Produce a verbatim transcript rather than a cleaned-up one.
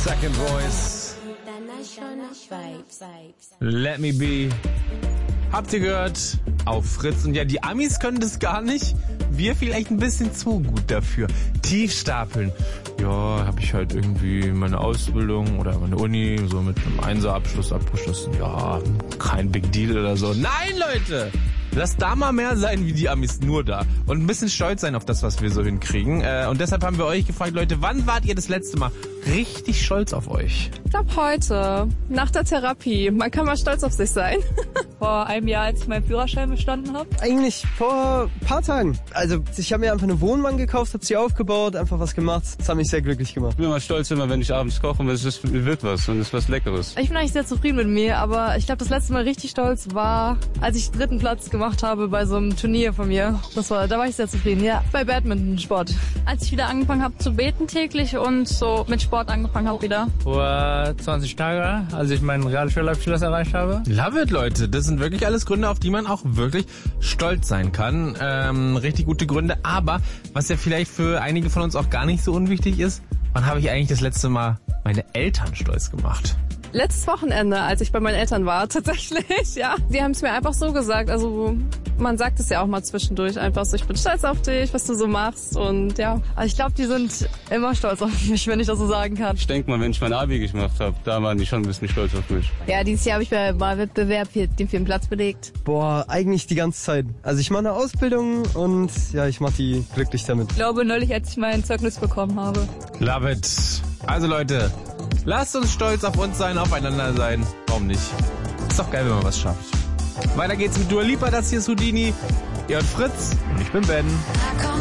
Second Voice. Let Me Be. Habt ihr gehört? Auf Fritz. Und ja, die Amis können das gar nicht. Wir vielleicht ein bisschen zu gut dafür. Tief stapeln. Ja, habe ich halt irgendwie meine Ausbildung oder meine Uni so mit einem Einser-Abschluss abgeschlossen. Ja, kein Big Deal oder so. Nein, Leute! Lasst da mal mehr sein wie die Amis, nur da. Und ein bisschen stolz sein auf das, was wir so hinkriegen. Äh, und deshalb haben wir euch gefragt, Leute, wann wart ihr das letzte Mal richtig stolz auf euch? Ich glaube heute, nach der Therapie. Man kann mal stolz auf sich sein. Vor einem Jahr, als ich meinen Führerschein bestanden habe. Eigentlich vor ein paar Tagen. Also ich habe mir einfach eine Wohnwagen gekauft, habe sie aufgebaut, einfach was gemacht. Das hat mich sehr glücklich gemacht. Ich bin immer stolz immer, wenn ich abends koche und es ist, wird was und es ist was Leckeres. Ich bin eigentlich sehr zufrieden mit mir, aber ich glaube, das letzte Mal richtig stolz war, als ich dritten Platz gemacht habe bei so einem Turnier von mir. Das war, da war ich sehr zufrieden, ja. Bei Badminton-Sport. Als ich wieder angefangen habe zu beten täglich und so mit Sport angefangen habe wieder. Vor zwanzig Tagen, als ich meinen Realschulabschluss erreicht habe. Love it, Leute. Das sind wirklich alles Gründe, auf die man auch wirklich stolz sein kann. Ähm, richtig gute Gründe. Aber was ja vielleicht für einige von uns auch gar nicht so unwichtig ist, wann habe ich eigentlich das letzte Mal meine Eltern stolz gemacht? Letztes Wochenende, als ich bei meinen Eltern war, tatsächlich, ja. Die haben es mir einfach so gesagt, also man sagt es ja auch mal zwischendurch einfach so, ich bin stolz auf dich, was du so machst und ja. Also ich glaube, die sind immer stolz auf mich, wenn ich das so sagen kann. Ich denke mal, wenn ich mein Abi gemacht habe, da waren die schon ein bisschen stolz auf mich. Ja, dieses Jahr habe ich bei Wahlwettbewerb hier den vierten Platz belegt. Boah, eigentlich die ganze Zeit. Also ich mache eine Ausbildung und ja, ich mache die glücklich damit. Ich glaube neulich, als ich mein Zeugnis bekommen habe. Love it. Also Leute, lasst uns stolz auf uns sein, aufeinander sein. Warum nicht? Ist doch geil, wenn man was schafft. Weiter geht's mit Dua Lipa, das hier ist Houdini. Ihr hört Fritz und ich bin Ben.